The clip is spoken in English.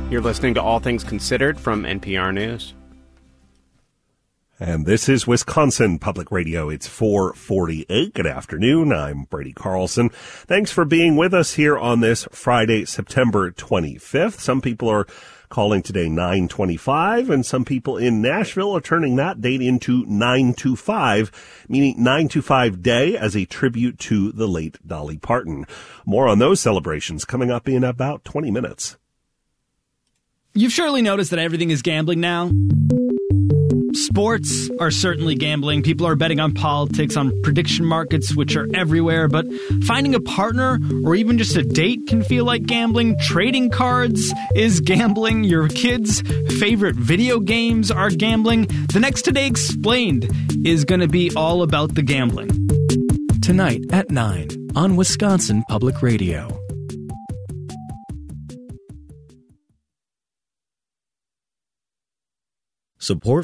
You're listening to All Things Considered from NPR News. And this is Wisconsin Public Radio. It's 4:48. Good afternoon. I'm Brady Carlson. Thanks for being with us here on this Friday, September 25th. Some people are calling today 9/25, and some people in Nashville are turning that date into 9/25, meaning 9/25 Day as a tribute to the late Dolly Parton. More on those celebrations coming up in about 20 minutes. You've surely noticed that everything is gambling now. Sports are certainly gambling. People are betting on politics, on prediction markets, which are everywhere. But finding a partner or even just a date can feel like gambling. Trading cards is gambling. Your kids' favorite video games are gambling. The next Today Explained is going to be all about the gambling. Tonight at 9 on Wisconsin Public Radio. Support